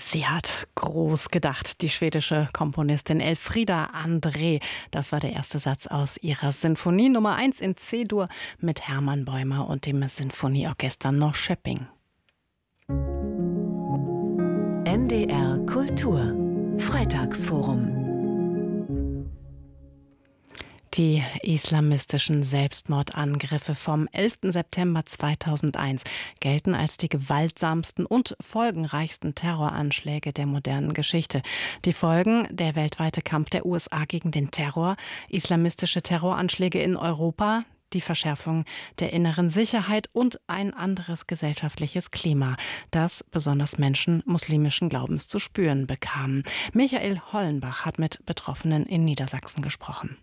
Sie hat groß gedacht, die schwedische Komponistin Elfriede André. Das war der erste Satz aus ihrer Sinfonie Nummer 1 in C-Dur mit Hermann Bäumer und dem Sinfonieorchester Norrköping. NDR Kultur Freitagsforum. Die islamistischen Selbstmordangriffe vom 11. September 2001 gelten als die gewaltsamsten und folgenreichsten Terroranschläge der modernen Geschichte. Die Folgen: der weltweite Kampf der USA gegen den Terror, islamistische Terroranschläge in Europa, die Verschärfung der inneren Sicherheit und ein anderes gesellschaftliches Klima, das besonders Menschen muslimischen Glaubens zu spüren bekamen. Michael Hollenbach hat mit Betroffenen in Niedersachsen gesprochen.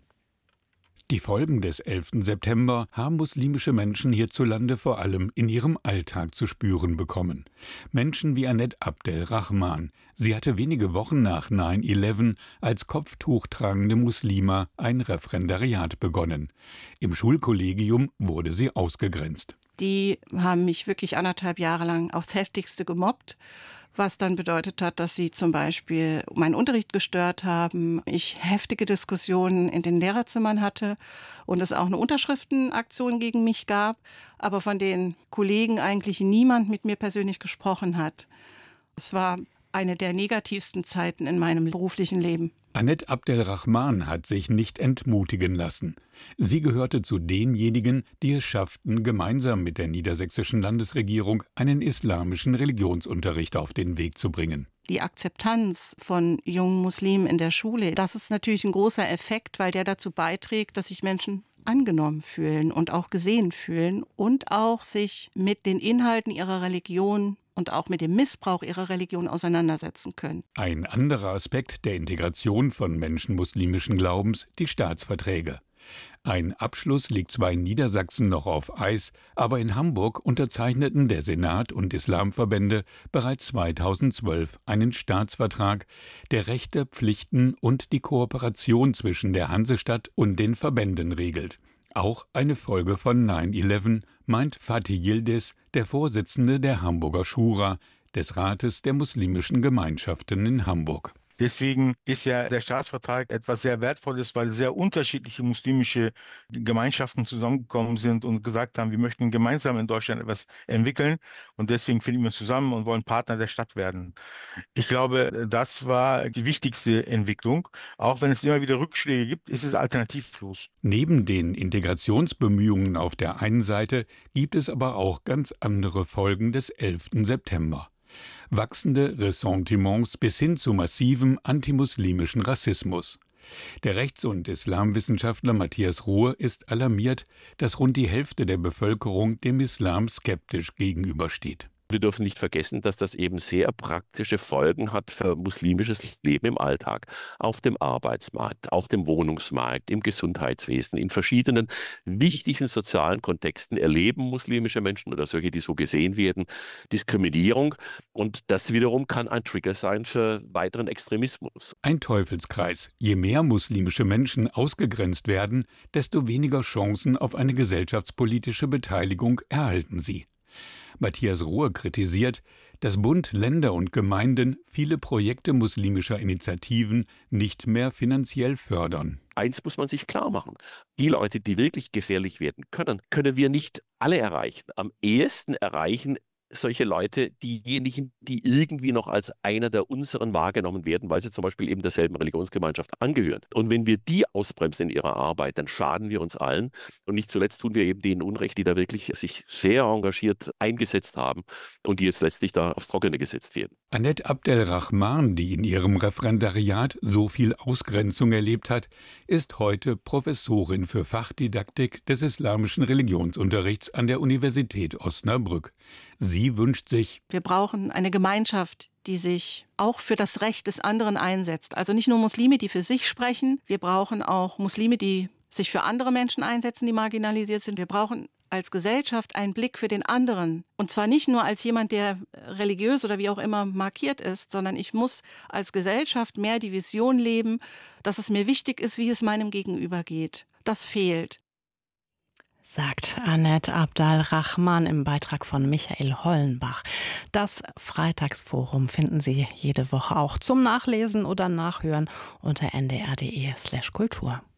Die Folgen des 11. September haben muslimische Menschen hierzulande vor allem in ihrem Alltag zu spüren bekommen. Menschen wie Annette Abdelrahman. Sie hatte wenige Wochen nach 9/11 als kopftuchtragende Muslima ein Referendariat begonnen. Im Schulkollegium wurde sie ausgegrenzt. Die haben mich wirklich 1,5 Jahre lang aufs Heftigste gemobbt, was dann bedeutet hat, dass sie zum Beispiel meinen Unterricht gestört haben, ich heftige Diskussionen in den Lehrerzimmern hatte und es auch eine Unterschriftenaktion gegen mich gab, aber von den Kollegen eigentlich niemand mit mir persönlich gesprochen hat. Es war eine der negativsten Zeiten in meinem beruflichen Leben. Annette Abdelrahman hat sich nicht entmutigen lassen. Sie gehörte zu denjenigen, die es schafften, gemeinsam mit der niedersächsischen Landesregierung einen islamischen Religionsunterricht auf den Weg zu bringen. Die Akzeptanz von jungen Muslimen in der Schule, das ist natürlich ein großer Effekt, weil der dazu beiträgt, dass sich Menschen angenommen fühlen und auch gesehen fühlen und auch sich mit den Inhalten ihrer Religion und auch mit dem Missbrauch ihrer Religion auseinandersetzen können. Ein anderer Aspekt der Integration von Menschen muslimischen Glaubens: die Staatsverträge. Ein Abschluss liegt zwar in Niedersachsen noch auf Eis, aber in Hamburg unterzeichneten der Senat und Islamverbände bereits 2012 einen Staatsvertrag, der Rechte, Pflichten und die Kooperation zwischen der Hansestadt und den Verbänden regelt. Auch eine Folge von 9/11, meint Fatih Yildiz, der Vorsitzende der Hamburger Schura, des Rates der muslimischen Gemeinschaften in Hamburg. Deswegen ist ja der Staatsvertrag etwas sehr Wertvolles, weil sehr unterschiedliche muslimische Gemeinschaften zusammengekommen sind und gesagt haben, wir möchten gemeinsam in Deutschland etwas entwickeln und deswegen finden wir uns zusammen und wollen Partner der Stadt werden. Ich glaube, das war die wichtigste Entwicklung. Auch wenn es immer wieder Rückschläge gibt, ist es alternativlos. Neben den Integrationsbemühungen auf der einen Seite gibt es aber auch ganz andere Folgen des 11. September. Wachsende Ressentiments bis hin zu massivem antimuslimischen Rassismus. Der Rechts- und Islamwissenschaftler Matthias Ruhe ist alarmiert, dass rund die Hälfte der Bevölkerung dem Islam skeptisch gegenübersteht. Wir dürfen nicht vergessen, dass das eben sehr praktische Folgen hat für muslimisches Leben im Alltag, auf dem Arbeitsmarkt, auf dem Wohnungsmarkt, im Gesundheitswesen. In verschiedenen wichtigen sozialen Kontexten erleben muslimische Menschen oder solche, die so gesehen werden, Diskriminierung. Und das wiederum kann ein Trigger sein für weiteren Extremismus. Ein Teufelskreis. Je mehr muslimische Menschen ausgegrenzt werden, desto weniger Chancen auf eine gesellschaftspolitische Beteiligung erhalten sie. Matthias Ruhe kritisiert, dass Bund, Länder und Gemeinden viele Projekte muslimischer Initiativen nicht mehr finanziell fördern. Eins muss man sich klar machen: Die Leute, die wirklich gefährlich werden können, können wir nicht alle erreichen. Am ehesten erreichen solche Leute diejenigen, die irgendwie noch als einer der unseren wahrgenommen werden, weil sie zum Beispiel eben derselben Religionsgemeinschaft angehören. Und wenn wir die ausbremsen in ihrer Arbeit, dann schaden wir uns allen. Und nicht zuletzt tun wir eben denen Unrecht, die da wirklich sich sehr engagiert eingesetzt haben und die jetzt letztlich da aufs Trockene gesetzt werden. Annette Abdelrahman, die in ihrem Referendariat so viel Ausgrenzung erlebt hat, ist heute Professorin für Fachdidaktik des islamischen Religionsunterrichts an der Universität Osnabrück. Sie wünscht sich: Wir brauchen eine Gemeinschaft, die sich auch für das Recht des anderen einsetzt. Also nicht nur Muslime, die für sich sprechen. Wir brauchen auch Muslime, die sich für andere Menschen einsetzen, die marginalisiert sind. Wir brauchen als Gesellschaft einen Blick für den anderen. Und zwar nicht nur als jemand, der religiös oder wie auch immer markiert ist, sondern ich muss als Gesellschaft mehr die Vision leben, dass es mir wichtig ist, wie es meinem Gegenüber geht. Das fehlt. sagt Annette Abdal-Rahman im Beitrag von Michael Hollenbach. Das Freitagsforum finden Sie jede Woche auch zum Nachlesen oder Nachhören unter ndr.de/Kultur.